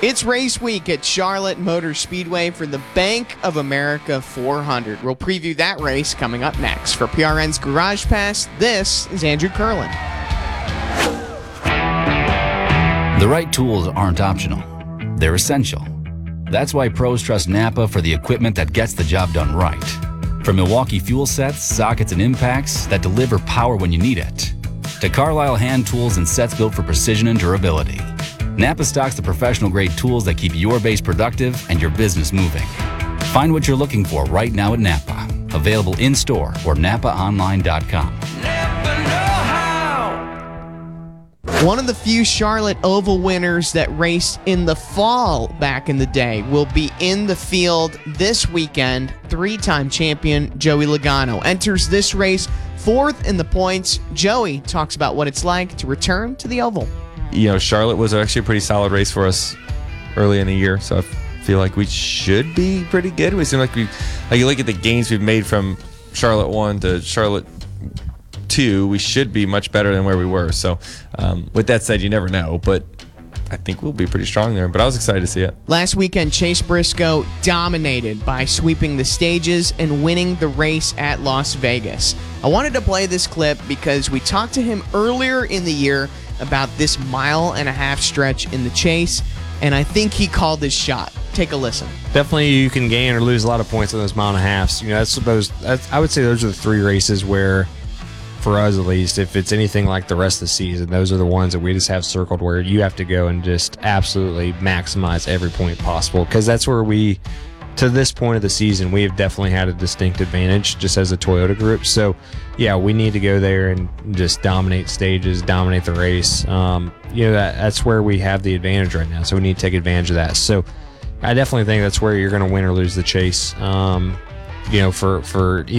It's race week at Charlotte Motor Speedway for the Bank of America 400. We'll preview that race coming up next. For PRN's Garage Pass, this is Andrew Curlin. The right tools aren't optional. They're essential. That's why pros trust Napa for the equipment that gets the job done right. From Milwaukee fuel sets, sockets, and impacts that deliver power when you need it, to Carlisle hand tools and sets built for precision and durability, Napa stocks the professional-grade tools that keep your base productive and your business moving. Find what you're looking for right now at Napa. Available in-store or NapaOnline.com. One of the few Charlotte Oval winners that raced in the fall back in the day will be in the field this weekend. Three-time champion Joey Logano enters this race fourth in the points. Joey talks about what it's like to return to the Oval. You know, Charlotte was actually a pretty solid race for us early in the year, so I feel like we should be pretty good. We seem like you look at the gains we've made from Charlotte 1 to Charlotte 2, we should be much better than where we were. So with that said, you never know, but I think we'll be pretty strong there. But I was excited to see it. Last weekend, Chase Briscoe dominated by sweeping the stages and winning the race at Las Vegas. I wanted to play this clip because we talked to him earlier in the year about this mile-and-a-half stretch in the Chase, and I think he called his shot. Take a listen. Definitely you can gain or lose a lot of points on those mile-and-a-halves. You know, I would say those are the three races where, for us at least, if it's anything like the rest of the season, those are the ones that we just have circled where you have to go and just absolutely maximize every point possible, because that's where we, to this point of the season, we have definitely had a distinct advantage just as a Toyota group. So yeah, we need to go there and just dominate stages, dominate the race. You know, that's where we have the advantage right now, so we need to take advantage of that. So I definitely think that's where you're going to win or lose the Chase. You know, for